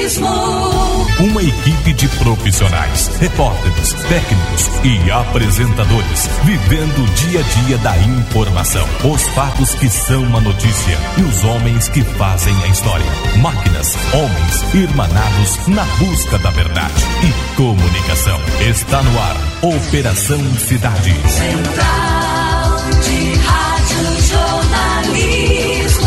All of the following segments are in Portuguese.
Uma equipe de profissionais, repórteres, técnicos e apresentadores, vivendo o dia a dia da informação, os fatos que são uma notícia e os homens que fazem a história. Máquinas, homens, irmanados na busca da verdade e comunicação. Está no ar, Operação Cidade. Central de Rádio Jornalismo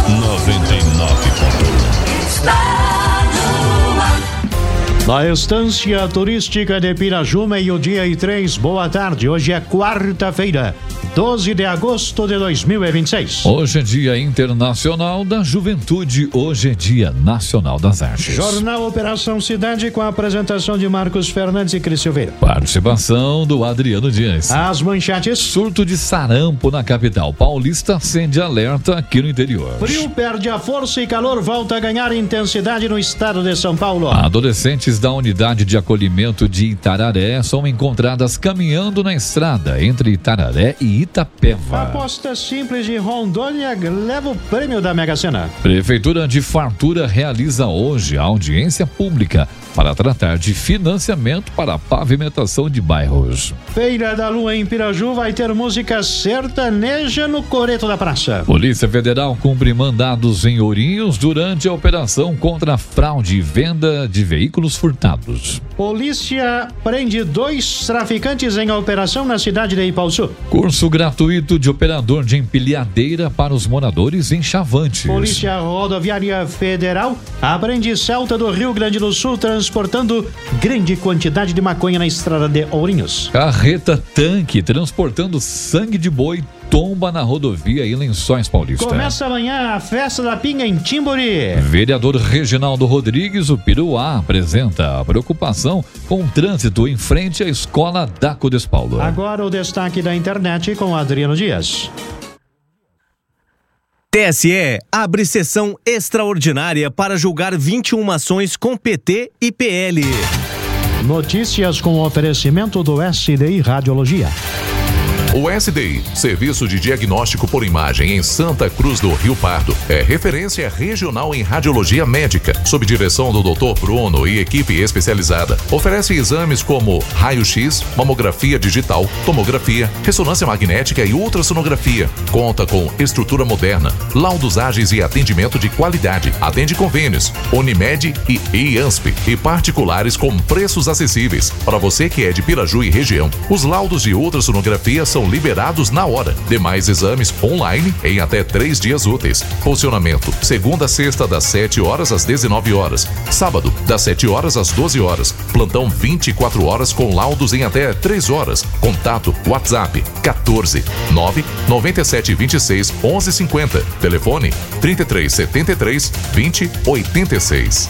99.1. está no ar. Na Estância Turística de Piraju, 12:03, boa tarde. Hoje é quarta-feira, 12 de agosto de 2026. Hoje é Dia Internacional da Juventude, hoje é Dia Nacional das Artes. Jornal Operação Cidade com a apresentação de Marcos Fernandes e Cris Silveira. Participação do Adriano Dias. As manchetes. Surto de sarampo na capital paulista acende alerta aqui no interior. Frio perde a força e calor volta a ganhar intensidade no estado de São Paulo. Adolescentes da unidade de acolhimento de Itararé são encontradas caminhando na estrada entre Itararé e Itapeva. Aposta simples de Rondônia leva o prêmio da Mega Sena. Prefeitura de Fartura realiza hoje a audiência pública para tratar de financiamento para a pavimentação de bairros. Feira da Lua em Piraju vai ter música sertaneja no Coreto da Praça. Polícia Federal cumpre mandados em Ourinhos durante a operação contra a fraude e venda de veículos furtados. Polícia prende 2 traficantes em operação na cidade de Ipaussu. Curso gratuito de operador de empilhadeira para os moradores em Chavantes. Polícia Rodoviária Federal apreende Celta do Rio Grande do Sul transportando grande quantidade de maconha na estrada de Ourinhos. Carreta tanque transportando sangue de boi tomba na rodovia em Lençóis Paulista. Começa amanhã a festa da pinga em Timburi. Vereador Reginaldo Rodrigues, o Piruá, apresenta a preocupação com o trânsito em frente à escola Daco Des Paulo. Agora o destaque da internet com Adriano Dias. TSE abre sessão extraordinária para julgar 21 ações com PT e PL. Notícias com oferecimento do SDI Radiologia. O SDI, Serviço de Diagnóstico por Imagem em Santa Cruz do Rio Pardo, é referência regional em radiologia médica, sob direção do Dr. Bruno e equipe especializada. Oferece exames como raio-x, mamografia digital, tomografia, ressonância magnética e ultrassonografia. Conta com estrutura moderna, laudos ágeis e atendimento de qualidade. Atende convênios, Unimed e IANSP e particulares com preços acessíveis. Para você que é de Piraju e região, os laudos de ultrassonografia são liberados na hora. Demais exames online em até 3 dias úteis. Funcionamento: segunda a sexta das 7 horas às 19 horas. Sábado, das 7 horas às 12 horas. Plantão 24 horas com laudos em até 3 horas. Contato WhatsApp 14 9 97 26 11 50. Telefone 33 73 20 86.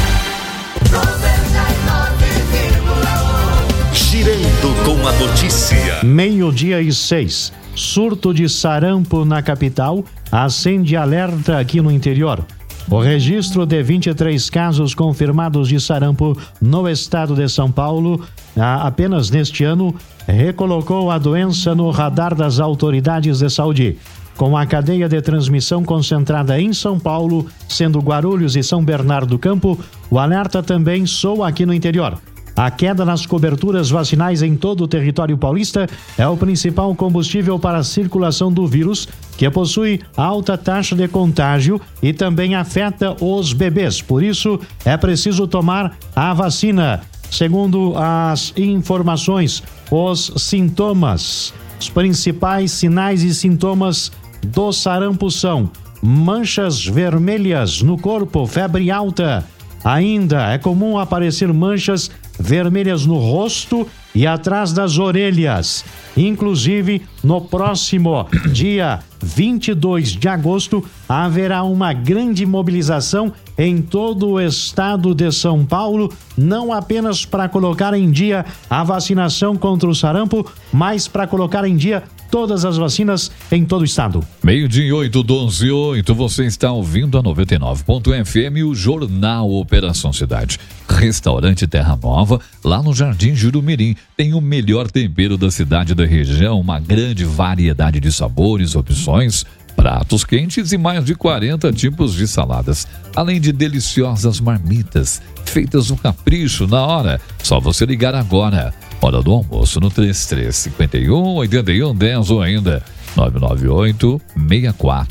Girando com a notícia. 12:06. Surto de sarampo na capital acende alerta aqui no interior. O registro de 23 casos confirmados de sarampo no estado de São Paulo, apenas neste ano, recolocou a doença no radar das autoridades de saúde. Com a cadeia de transmissão concentrada em São Paulo, sendo Guarulhos e São Bernardo do Campo, o alerta também soa aqui no interior. A queda nas coberturas vacinais em todo o território paulista é o principal combustível para a circulação do vírus, que possui alta taxa de contágio e também afeta os bebês. Por isso, é preciso tomar a vacina. Segundo as informações, os principais sinais e sintomas do sarampo são manchas vermelhas no corpo, febre alta. Ainda é comum aparecer manchas vermelhas no rosto e atrás das orelhas. Inclusive, no próximo dia 22 de agosto, haverá uma grande mobilização em todo o estado de São Paulo, não apenas para colocar em dia a vacinação contra o sarampo, mas para colocar em dia todas as vacinas em todo o estado. 12:08, 12:08, você está ouvindo a 99.fm, o Jornal Operação Cidade. Restaurante Terra Nova, lá no Jardim Jurumirim, tem o melhor tempero da cidade e da região, uma grande variedade de sabores, opções, pratos quentes e mais de 40 tipos de saladas, além de deliciosas marmitas, feitas no capricho na hora. Só você ligar agora. Hora do almoço no 3351-8110 ou ainda 998-64